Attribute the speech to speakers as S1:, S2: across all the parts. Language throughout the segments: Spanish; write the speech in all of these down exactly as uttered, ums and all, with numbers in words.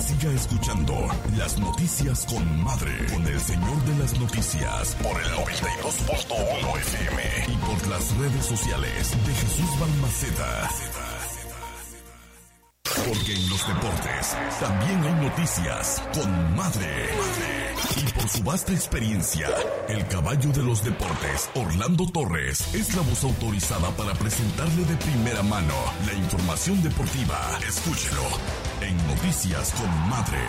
S1: siga escuchando Las Noticias con Madre, con el señor de las noticias, por el noventa y dos punto uno F M y por las redes sociales de Jesús Balmaceda. Porque en los deportes también hay noticias con Madre. Y por su vasta experiencia, el caballo de los deportes, Orlando Torres, es la voz autorizada para presentarle de primera mano la información deportiva. Escúchelo en Noticias con Madre.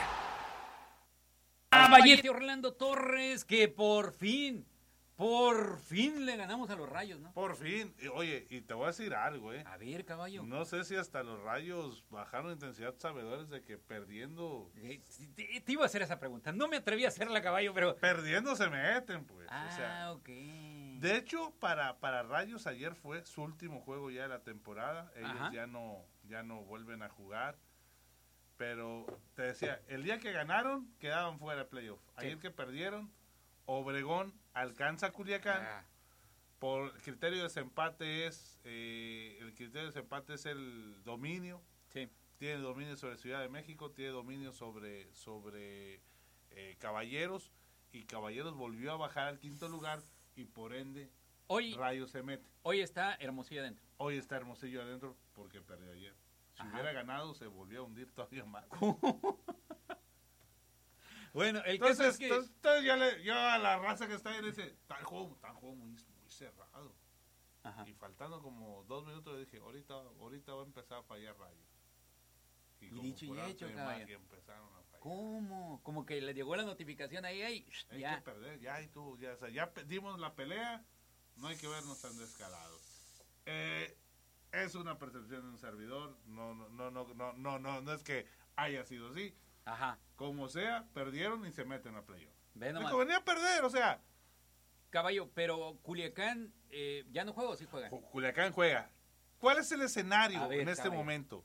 S2: Caballete Orlando Torres, que por fin, por fin le ganamos a los Rayos, ¿no?
S3: Por fin. Oye, y te voy a decir algo, ¿eh?
S2: A ver, caballo.
S3: No sé si hasta los Rayos bajaron intensidad, sabedores de que perdiendo...
S2: Eh, Te, te iba a hacer esa pregunta. No me atreví a hacerla, caballo, pero...
S3: Perdiendo se meten, pues.
S2: Ah,
S3: o sea,
S2: ok.
S3: De hecho, para, para Rayos ayer fue su último juego ya de la temporada. Ellos
S2: Ajá.
S3: ya no, ya no vuelven a jugar. Pero te decía, el día que ganaron, quedaban fuera de playoff. Ayer
S2: Sí.
S3: que perdieron, Obregón alcanza a Culiacán.
S2: Ah,
S3: Por criterio de desempate es, eh, el criterio de desempate es el dominio.
S2: sí.
S3: Tiene dominio sobre Ciudad de México, tiene dominio sobre, sobre eh, Caballeros. Y Caballeros volvió a bajar al quinto lugar y por ende
S2: Hoy,
S3: Rayos se mete.
S2: hoy está Hermosillo adentro.
S3: Hoy está Hermosillo adentro porque perdió ayer. Si
S2: Ajá.
S3: hubiera ganado, se volvió a hundir todavía más.
S2: Bueno, el caso
S3: Entonces,
S2: es que...
S3: entonces, entonces yo, le, yo a la raza que está ahí le dice, está el juego, está el juego muy, muy cerrado.
S2: Ajá.
S3: Y faltando como dos minutos le dije, ahorita, ahorita va a empezar a fallar Rayos.
S2: Y
S3: como
S2: dicho y
S3: por arte
S2: hecho,
S3: de
S2: caballo.
S3: magia empezaron a fallar.
S2: ¿Cómo? Como que le llegó la notificación ahí, ahí,
S3: Hay
S2: ya.
S3: que perder, ya y tú, ya, o sea, ya pe- dimos la pelea, no hay que vernos tan descalados. Eh, es una percepción de un servidor, no, no, no, no, no, no, no, no es que haya sido así.
S2: Ajá.
S3: Como sea, perdieron y se meten a playoff.
S2: Ve
S3: Les
S2: nomás.
S3: convenía perder, o sea,
S2: Caballo, pero Culiacán eh, ya no juega o sí juega.
S3: Ju- Culiacán juega. ¿Cuál es el escenario
S2: A ver,
S3: en este
S2: caballo.
S3: momento?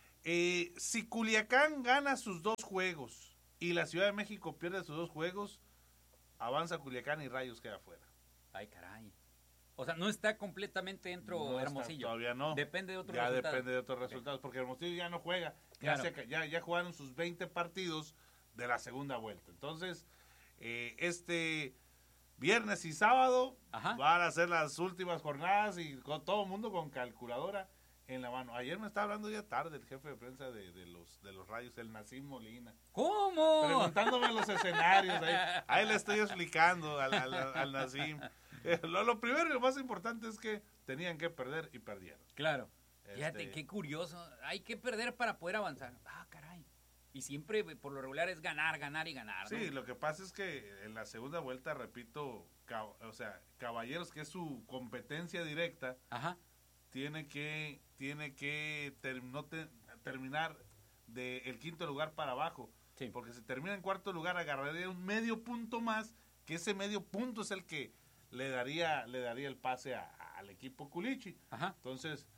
S3: Eh, si Culiacán gana sus dos juegos y la Ciudad de México pierde sus dos juegos, avanza Culiacán y Rayos queda fuera.
S2: Ay, caray. O sea, no está completamente dentro
S3: No está-
S2: Hermosillo.
S3: todavía no.
S2: Depende de otros
S3: Ya
S2: resultados.
S3: depende de otros resultados, porque Hermosillo ya no juega. Ya,
S2: Claro.
S3: se- ya, ya jugaron sus veinte partidos de la segunda vuelta. Entonces, eh, este viernes y sábado
S2: Ajá.
S3: van a ser las últimas jornadas y con todo el mundo con calculadora en la mano. Ayer me estaba hablando ya tarde el jefe de prensa de, de los de los Rayos, el Nacim Molina,
S2: ¿Cómo?
S3: preguntándome los escenarios. Ahí, ahí le estoy explicando al, al, al Nacim. Eh, lo, lo primero y lo más importante es que tenían que perder y perdieron.
S2: Claro. Fíjate,
S3: Este-
S2: qué curioso. Hay que perder para poder avanzar. Ah, caray. Y siempre, por lo regular, es ganar, ganar y ganar, ¿no?
S3: Sí, lo que pasa es que en la segunda vuelta, repito, ca- o sea, Caballeros, que es su competencia directa,
S2: Ajá.
S3: tiene que tiene que ter- no te- terminar del quinto lugar para abajo.
S2: Sí.
S3: Porque si termina en cuarto lugar, agarraría un medio punto más, que ese medio punto es el que le daría le daría el pase a- a- al equipo Culichi.
S2: Ajá.
S3: Entonces,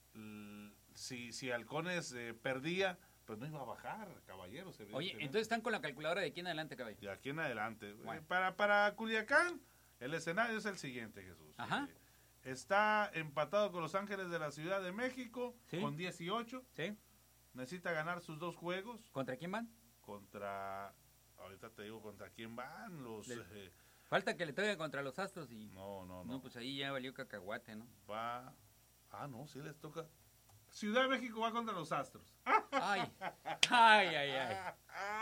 S3: l- si, si Halcones eh, perdía, pues no iba a bajar, Caballeros.
S2: Oye,
S3: evidentemente.
S2: entonces están con la calculadora de aquí en adelante, caballo.
S3: De aquí en adelante.
S2: Bueno.
S3: Eh, Para, para Culiacán, el escenario es el siguiente, Jesús.
S2: Ajá.
S3: Eh, está empatado con Los Ángeles de la Ciudad de México,
S2: Sí.
S3: con dieciocho.
S2: ¿Sí?
S3: Necesita ganar sus dos juegos
S2: ¿Contra quién van?
S3: contra... Ahorita te digo contra quién van los...
S2: Del-
S3: eh,
S2: Falta que le toquen contra los Astros y...
S3: no, no,
S2: No,
S3: no.
S2: pues ahí ya valió cacahuate, ¿no?
S3: Va... Ah, no, sí les toca... Ciudad de México va contra los Astros.
S2: Ay, ay, ay, ay.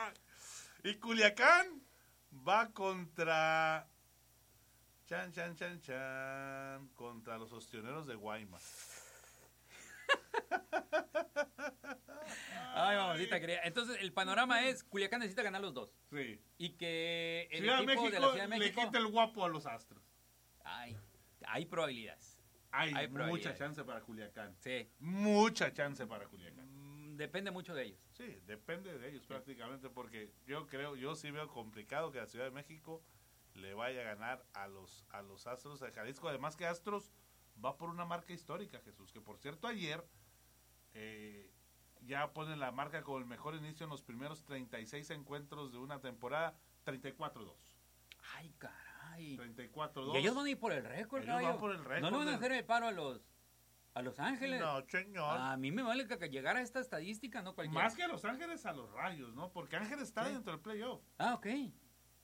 S3: Y Culiacán va contra... Chan, chan, chan, chan. Contra los Ostioneros de Guaymas.
S2: Ay, mamacita querida. Entonces, el panorama es, Culiacán necesita ganar los dos.
S3: Sí.
S2: Y que el
S3: Ciudad de
S2: equipo
S3: México,
S2: de la Ciudad de
S3: le
S2: México...
S3: quita el guapo a los Astros.
S2: Ay, hay probabilidades.
S3: Hay,
S2: Hay
S3: mucha
S2: probabilidades.
S3: chance para Culiacán.
S2: Sí.
S3: Mucha chance para Culiacán.
S2: Mm, Depende mucho de ellos.
S3: Sí, depende de ellos prácticamente, porque yo creo, yo sí veo complicado que la Ciudad de México le vaya a ganar a los a los Astros de Jalisco. Además que Astros va por una marca histórica, Jesús, que por cierto ayer eh, ya pone la marca con el mejor inicio en los primeros treinta y seis encuentros de una temporada, treinta y cuatro dos.
S2: Ay, caray.
S3: treinta y cuatro dos.
S2: Y ellos van a ir por el récord,
S3: Ellos
S2: caballo.
S3: van por el récord
S2: No le van a
S3: del-
S2: hacer el paro a los... ¿A Los Ángeles?
S3: No, señor.
S2: A mí me vale que, que llegara a esta estadística, no cualquiera.
S3: Más que a Los Ángeles, a los Rayos, ¿no? Porque Ángeles está
S2: Sí.
S3: dentro del playoff.
S2: Ah, ok. Ay,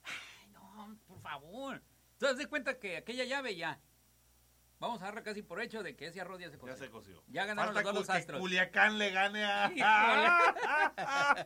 S2: no, por favor. ¿Te das de cuenta que aquella llave ya? Vamos a darle casi por hecho de que ese arroz ya se coció.
S3: Ya se coció.
S2: Ya ganaron
S3: Falta
S2: los dos los
S3: que
S2: Astros.
S3: Culiacán le gane a...
S2: Híjole.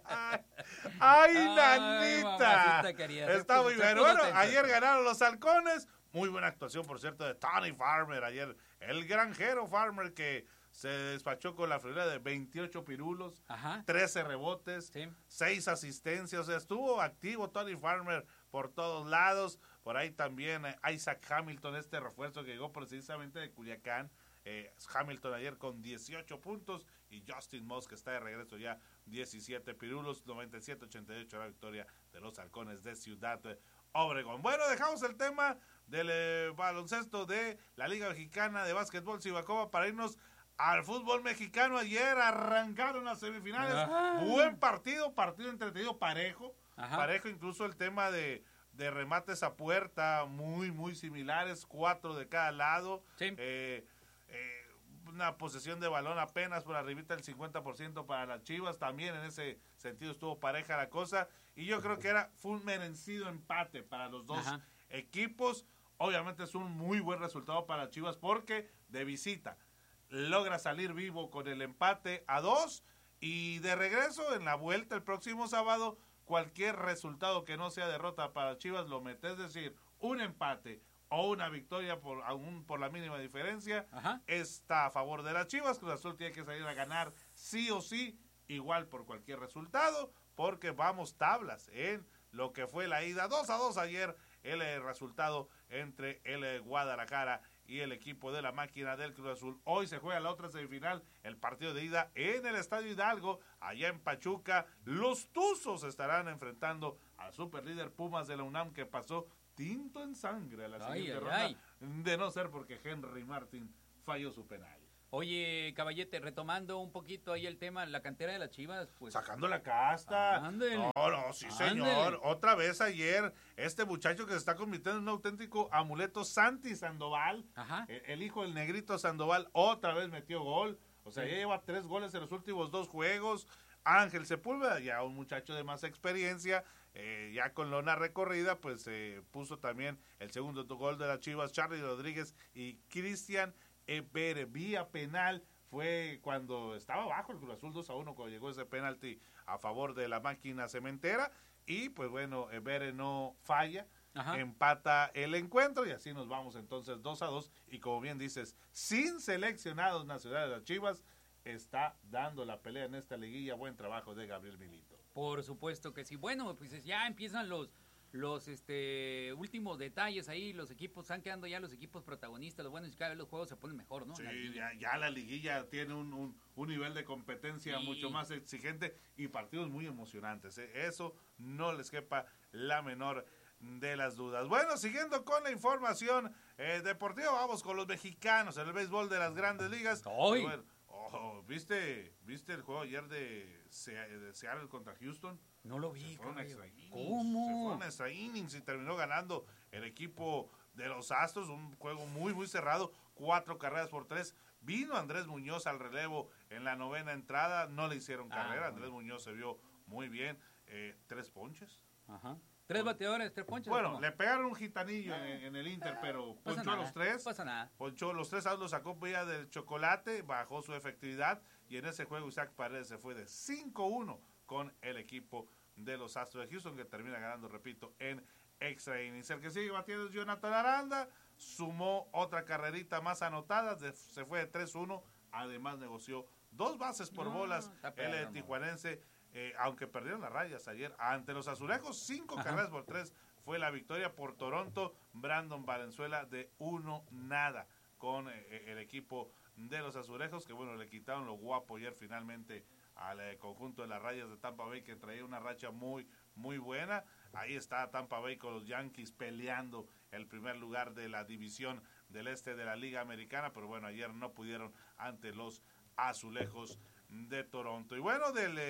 S3: ¡Ay,
S2: Ay,
S3: nanita!
S2: mamacita querida, se
S3: Está
S2: puso-
S3: muy
S2: se
S3: bueno.
S2: puso
S3: Bueno,
S2: tenso.
S3: ayer ganaron los Halcones. Muy buena actuación, por cierto, de Tony Farmer. Ayer el granjero Farmer que se despachó con la friolera de veintiocho pirulos,
S2: Ajá.
S3: trece rebotes,
S2: Sí.
S3: seis asistencias. O sea, estuvo activo Tony Farmer por todos lados. Por ahí también eh, Isaac Hamilton, este refuerzo que llegó precisamente de Culiacán. Eh, Hamilton ayer con dieciocho puntos y Justin Moss que está de regreso ya diecisiete pirulos, noventa y siete ochenta y ocho la victoria de los Halcones de Ciudad Obregón. Bueno, dejamos el tema del eh, baloncesto de la Liga Mexicana de Básquetbol Cibacoba para irnos al fútbol mexicano. Ayer arrancaron las semifinales,
S2: Ajá.
S3: buen partido, partido entretenido, parejo,
S2: Ajá.
S3: parejo incluso el tema de, de remates a puerta muy muy similares, cuatro de cada lado.
S2: Sí.
S3: Eh, eh, una posesión de balón apenas por arribita del cincuenta por ciento para las Chivas, también en ese sentido estuvo pareja la cosa, y yo creo que era fue un merecido empate para los dos
S2: Ajá.
S3: equipos. Obviamente es un muy buen resultado para Chivas porque de visita logra salir vivo con el empate a dos, y de regreso en la vuelta el próximo sábado cualquier resultado que no sea derrota para Chivas lo mete, es decir, un empate o una victoria por aún por la mínima diferencia,
S2: Ajá.
S3: está a favor de las Chivas. Cruz Azul tiene que salir a ganar sí o sí, igual por cualquier resultado, porque vamos tablas en lo que fue la ida dos a dos ayer, el eh, resultado entre el eh, Guadalajara y el equipo de la máquina del Cruz Azul. Hoy se juega la otra semifinal, el partido de ida en el Estadio Hidalgo, allá en Pachuca. Los Tuzos estarán enfrentando al superlíder Pumas de la UNAM, que pasó tinto en sangre a la
S2: Ay,
S3: siguiente
S2: ay,
S3: ronda,
S2: ay.
S3: de no ser porque Henry Martin falló su penal.
S2: Oye, Caballete, retomando un poquito ahí el tema, la cantera de las Chivas, pues...
S3: Sacando la casta.
S2: Ándele.
S3: No, no, sí, señor.
S2: Ándele.
S3: Otra vez ayer, este muchacho que se está convirtiendo en un auténtico amuleto, Santi Sandoval,
S2: Ajá.
S3: el, el hijo del negrito Sandoval, otra vez metió gol. O sea,
S2: Sí.
S3: ya lleva tres goles en los últimos dos juegos. Ángel Sepúlveda, ya un muchacho de más experiencia, eh, ya con lona recorrida, pues eh, puso también el segundo gol de las Chivas, Charly Rodríguez y Cristian Ebere, vía penal. Fue cuando estaba abajo el Cruz Azul dos a uno, cuando llegó ese penalti a favor de la máquina cementera, y pues bueno, Ebere no falla,
S2: Ajá.
S3: empata el encuentro, y así nos vamos entonces dos a dos, y como bien dices, sin seleccionados nacionales de las Chivas, está dando la pelea en esta liguilla. Buen trabajo de Gabriel Milito.
S2: Por supuesto que sí. Bueno, pues ya empiezan los los este últimos detalles ahí, los equipos están quedando ya los equipos protagonistas, lo bueno es que cada vez los juegos se ponen mejor, ¿no?
S3: Sí,
S2: La
S3: ya,
S2: liguilla.
S3: ya la liguilla tiene un, un, un nivel de competencia
S2: Sí.
S3: mucho más exigente y partidos muy emocionantes, ¿eh? Eso no les quepa la menor de las dudas. Bueno, siguiendo con la información eh, deportiva, vamos con los mexicanos en el béisbol de las grandes ligas.
S2: ¡Ay!
S3: Bueno, oh, ¿viste, ¿viste el juego ayer de, Se- de Seattle contra Houston?
S2: No lo vi,
S3: Se fue un
S2: caballo.
S3: extra innings,
S2: ¿Cómo?
S3: Se fue un extra innings y terminó ganando el equipo de los Astros, un juego muy muy cerrado, cuatro carreras por tres. Vino Andrés Muñoz al relevo en la novena entrada, no le hicieron
S2: Ah,
S3: carrera,
S2: bueno.
S3: Andrés Muñoz se vio muy bien, eh, tres ponches.
S2: Ajá. Tres bateadores, tres ponches.
S3: Bueno,
S2: ¿cómo?
S3: le pegaron un gitanillo en, en el Inter, pero
S2: Pasa
S3: ponchó a
S2: nada,
S3: los tres.
S2: No pasa nada.
S3: Ponchó los tres outs, los sacó vía del chocolate, bajó su efectividad, y en ese juego Isaac Paredes se fue de cinco uno con el equipo de los Astros de Houston, que termina ganando, repito, en extra innings. El que sigue batiendo es Jonathan Aranda, sumó otra carrerita más anotada, de- se fue de tres uno, además negoció dos bases por
S2: No,
S3: bolas
S2: está
S3: el
S2: perro,
S3: eh,
S2: no.
S3: tijuanense, eh, aunque perdieron las rayas ayer ante los azulejos, cinco
S2: Ajá.
S3: carreras por tres fue la victoria por Toronto. Brandon Valenzuela de uno nada con eh, el equipo de los azulejos, que bueno, le quitaron lo guapo ayer finalmente al eh, conjunto de las rayas de Tampa Bay, que traía una racha muy muy buena. Ahí está Tampa Bay con los Yankees peleando el primer lugar de la división del este de la Liga Americana, pero bueno, ayer no pudieron ante los azulejos de Toronto. Y bueno, del eh,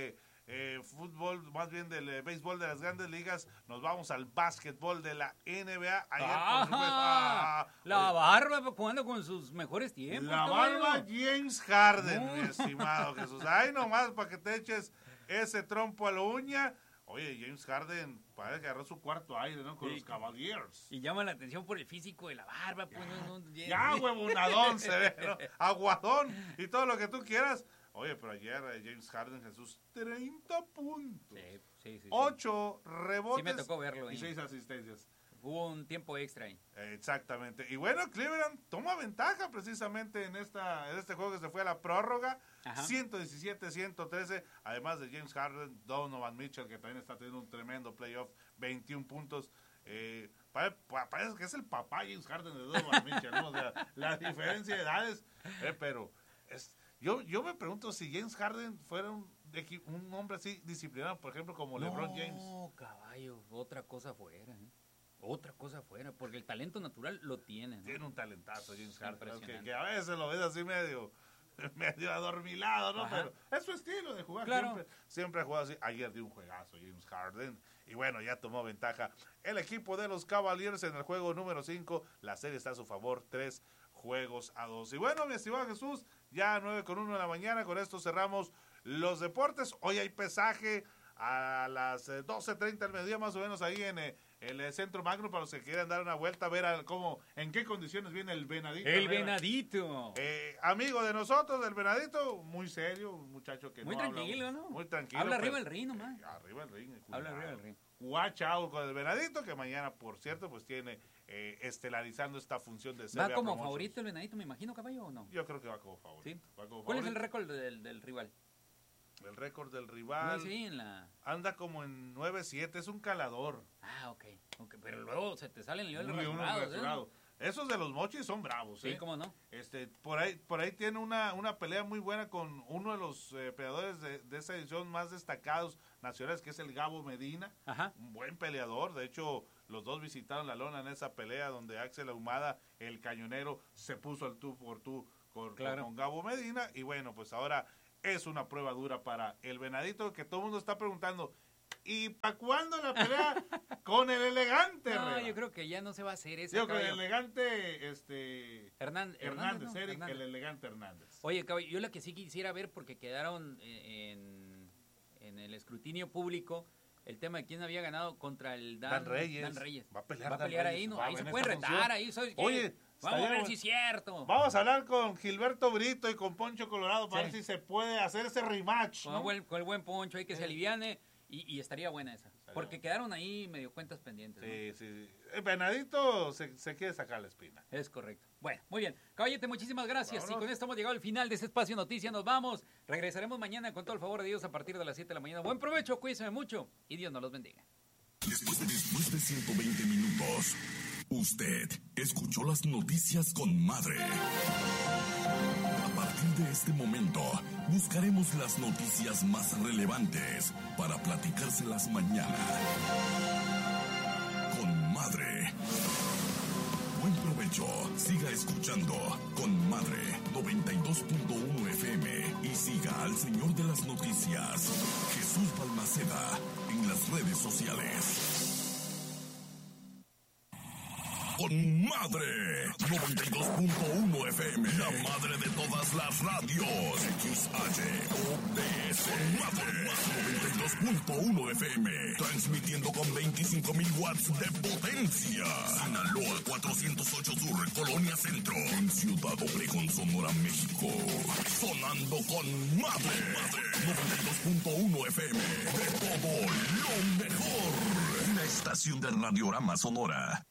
S3: eh, fútbol, más bien del eh, béisbol de las grandes ligas, nos vamos al básquetbol de la N B A. Ayer,
S2: ah,
S3: por supuesto, ah,
S2: la
S3: oye,
S2: barba jugando con sus mejores tiempos.
S3: la
S2: caballo.
S3: barba James Harden,
S2: No.
S3: mi estimado Jesús. Ay, nomás para que te eches ese trompo a la uña. Oye, James Harden parece que agarró su cuarto aire, ¿no? Con
S2: Sí.
S3: los Cavaliers.
S2: Y llama la atención por el físico de la barba. Pues, no, no,
S3: Ya, huevonadón se ve, ¿no? Aguadón y todo lo que tú quieras. Oye, pero ayer eh, James Harden, Jesús, treinta puntos.
S2: Sí, sí, sí.
S3: ocho rebotes
S2: Sí me tocó verlo ahí.
S3: y seis asistencias.
S2: Hubo un tiempo extra ahí.
S3: Eh, Exactamente. Y bueno, Cleveland toma ventaja precisamente en esta en este juego que se fue a la prórroga.
S2: Ajá.
S3: ciento diecisiete a ciento trece. Además de James Harden, Donovan Mitchell, que también está teniendo un tremendo playoff, veintiún puntos. Eh, pare- pa- parece que es el papá James Harden de Donovan Mitchell, ¿no? O sea, la diferencia de edades. Eh, pero es, yo, yo me pregunto si James Harden fuera un, equi- un hombre así disciplinado, por ejemplo, como LeBron James.
S2: No, caballo, otra cosa fuera. ¿eh? Otra cosa fuera, porque el talento natural lo tiene. ¿no?
S3: Tiene un talentazo James Harden, ¿no? que,
S2: Impresionante.
S3: que a veces lo ves así medio, medio adormilado, ¿no?
S2: Ajá.
S3: Pero es su estilo de jugar.
S2: Claro.
S3: Siempre, siempre ha jugado así. Ayer dio un juegazo James Harden. Y bueno, ya tomó ventaja el equipo de los Cavaliers en el juego número cinco. La serie está a su favor, tres juegos a dos. Y bueno, mi estimado Jesús, ya nueve con uno de la mañana. Con esto cerramos los deportes. Hoy hay pesaje a las eh, doce treinta del mediodía, más o menos, ahí en eh, el eh, Centro Magno, para los que quieran dar una vuelta, a ver a cómo, en qué condiciones viene el Venadito.
S2: El
S3: Herrera.
S2: Venadito.
S3: Eh, amigo de nosotros, del Venadito, muy serio, un muchacho que
S2: Muy
S3: no
S2: tranquilo,
S3: habla,
S2: ¿no?
S3: Muy tranquilo.
S2: Habla
S3: pero-
S2: arriba del ring nomás.
S3: Eh, Arriba el ring. eh,
S2: Habla
S3: cuidado.
S2: arriba del ring.
S3: Watch out con el Venadito, que mañana, por cierto, pues tiene eh, estelarizando esta función de
S2: ¿Va
S3: C B A
S2: como
S3: Promotions.
S2: favorito el Venadito, me imagino, caballo, o no?
S3: Yo creo que va como favorito.
S2: ¿Sí?
S3: Va como
S2: ¿Cuál es el
S3: favorito.
S2: récord del, del rival?
S3: El récord del
S2: No,
S3: rival
S2: sí, en la...
S3: anda como en nueve siete, es un calador.
S2: Ah, ok. okay. Pero luego se te salen niveles
S3: Muy uno
S2: rasurados, ¿eh?
S3: rasurado. Esos de los mochis son bravos,
S2: Sí,
S3: ¿eh?
S2: cómo no.
S3: Este, por ahí, por ahí tiene una, una pelea muy buena con uno de los eh, peleadores de, de esa edición más destacados nacionales, que es el Gabo Medina.
S2: Ajá.
S3: Un buen peleador. De hecho, los dos visitaron la lona en esa pelea donde Axel Ahumada, el cañonero, se puso al tú por tú con,
S2: Claro.
S3: con Gabo Medina. Y bueno, pues ahora es una prueba dura para el Venadito, que todo el mundo está preguntando, ¿y para cuándo la pelea con el elegante?
S2: No,
S3: Herrera?
S2: yo creo que ya no se va a hacer eso.
S3: Digo que el elegante, este...
S2: Hernández,
S3: Hernández,
S2: ¿no?
S3: Eric,
S2: Hernández.
S3: el elegante Hernández.
S2: Oye, caballo, yo la que sí quisiera ver, porque quedaron eh, en, en el escrutinio público, el tema de quién había ganado contra el Dan,
S3: Dan Reyes.
S2: Dan Reyes.
S3: Va a pelear
S2: Va a
S3: Dan
S2: pelear
S3: Reyes.
S2: ahí, ¿no?
S3: Va
S2: Ahí se
S3: en
S2: puede
S3: esta
S2: retar,
S3: función.
S2: ahí, ¿sabes qué?
S3: Oye,
S2: vamos a
S3: estaría
S2: ver
S3: bueno.
S2: si es cierto.
S3: Vamos a hablar con Gilberto Brito y con Poncho Colorado para
S2: Sí.
S3: ver si se puede hacer ese rematch,
S2: Con,
S3: ¿no?
S2: el buen, con el buen Poncho ahí que se
S3: Sí.
S2: aliviane y, y estaría buena esa.
S3: Estaría
S2: Porque
S3: buena.
S2: quedaron ahí medio cuentas pendientes. ¿no?
S3: Sí, sí. El Venadito se, se quiere sacar la espina.
S2: Es correcto. Bueno, muy bien. Caballete, muchísimas gracias.
S3: Vámonos.
S2: Y con esto hemos llegado al final de este espacio Noticias. Nos vamos. Regresaremos mañana con todo el favor de Dios a partir de las siete de la mañana. Buen provecho, cuídense mucho y Dios nos los bendiga.
S1: Después de, después de ciento veinte minutos, usted escuchó las noticias con Madre. A partir de este momento, buscaremos las noticias más relevantes para platicárselas mañana. Con Madre. Buen provecho. Siga escuchando Con Madre noventa y dos punto uno F M y siga al señor de las noticias, Jesús Balmaceda, en las redes sociales. Con Madre noventa y dos punto uno F M, la madre de todas las radios. X H O D S. Con Madre noventa y dos punto uno F M, transmitiendo con veinticinco mil watts de potencia. Sinaloa cuatrocientos ocho Sur, Colonia Centro, en Ciudad Obregón, Sonora, México. Sonando con Madre noventa y dos punto uno F M, de todo lo mejor. Una estación de Radiorama Sonora.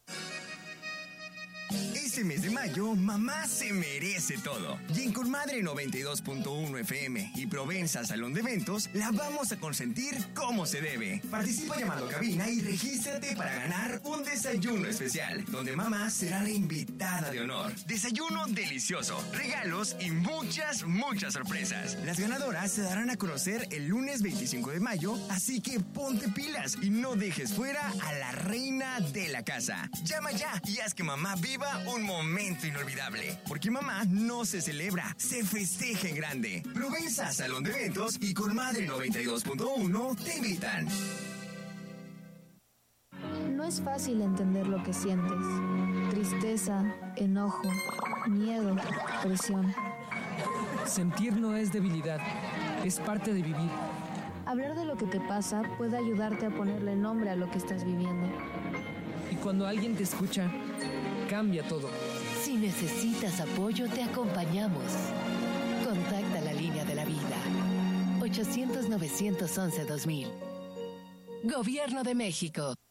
S4: Este mes de mayo, mamá se merece todo. Y en Conmadre noventa y dos punto uno F M y Provenza Salón de Eventos, la vamos a consentir como se debe. Participa llamando a cabina y regístrate para ganar un desayuno especial, donde mamá será la invitada de honor. Desayuno delicioso, regalos y muchas, muchas sorpresas. Las ganadoras se darán a conocer el lunes veinticinco de mayo, así que ponte pilas y no dejes fuera a la reina de la casa. Llama ya y haz que mamá viva un un momento inolvidable. Porque mamá no se celebra, se festeja en grande. Provenza Salón de Eventos y Colmadre noventa y dos punto uno te invitan.
S5: No es fácil entender lo que sientes. Tristeza, enojo, miedo, presión.
S6: Sentir no es debilidad, es parte de vivir.
S5: Hablar de lo que te pasa puede ayudarte a ponerle nombre a lo que estás viviendo.
S6: Y cuando alguien te escucha, cambia todo.
S7: Si necesitas apoyo, te acompañamos. Contacta la línea de la vida. ochocientos, novecientos once, dos mil. Gobierno de México.